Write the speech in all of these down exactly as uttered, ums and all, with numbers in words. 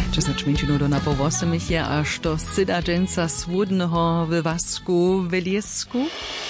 Česnač minčinu do na po osemich je, až to syda dženca svudného v Vasku v Liesku.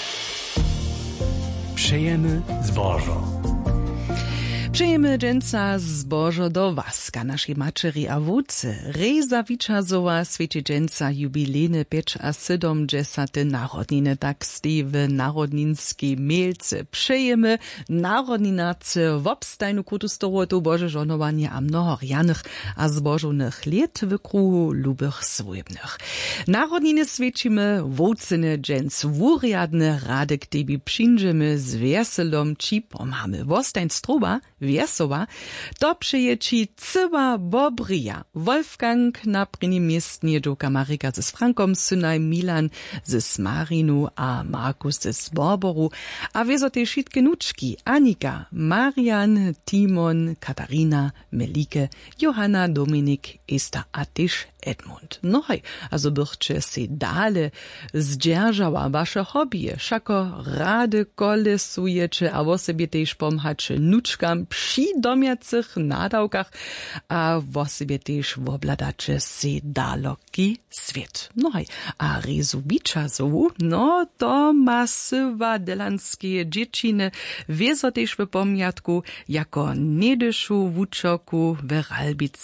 Přejemy zbożo. Přejemy dženca zbožo do Vaska, naszej mačeri a wódce. Reza Wiczarzowa świeci dženca jubilejne pięć a siedemdziesiąte narodniny, tak stej w narodninskiej mielce. Přejemy narodninace w obstajnu kutu storotu Boże żonowanie a mnoho rjanych a zbożonych liet w kruhu lubych swojbnych. Narodniny świecimy wódcene dżens wuriadne radek tebi przyjdziemy z weselom ci pomamy. Wostajn struba Wiesowa, to przyjeci cyła Bobrija. Wolfgang na prynim miestnie Dżoka Marika z Frankom, synaj Milan z Marinu a Markus z Borboru, a wieso te wszystkie nuczki Anika, Marian, Timon, Katarina, Melike, Johanna, Dominik, Esther a też Edmund. No hej, also bychcie se dale zdzierżała wasze hobby, szako rady kolesujecie, a wo sobie też pomhacie nuczkam przy domiacych nadałkach, a wo sobie też wobladacie se daloki świat. No hej, a Rezu Wiczarzowu, no to ma sywa delanskie dzieciny, wieso też w pomiatku, jako niedyszu wuczoku w Ralbic